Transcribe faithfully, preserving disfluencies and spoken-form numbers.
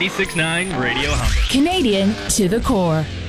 ninety-six point nine Radio Humber. Canadian to the core.